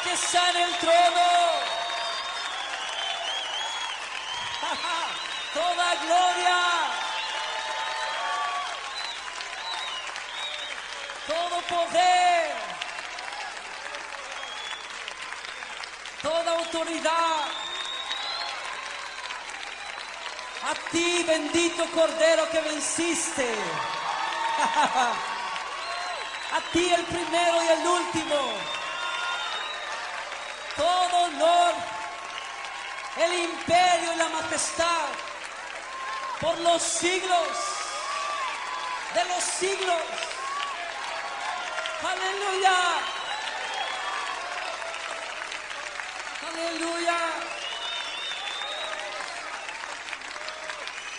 que está en el trono. Toda gloria, todo poder, toda autoridad, a ti, bendito Cordero que venciste. A ti, el primero y el último. Todo honor, el imperio y la majestad por los siglos de los siglos. Aleluya. Aleluya.